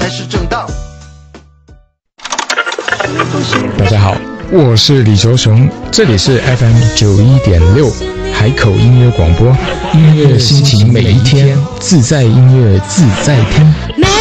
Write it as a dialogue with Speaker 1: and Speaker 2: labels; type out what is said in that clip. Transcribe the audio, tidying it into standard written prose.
Speaker 1: 才是正当。
Speaker 2: 大家好，我是李球雄，这里是 FM91.6海口音乐广播，音乐心情每一天，自在音乐自在听。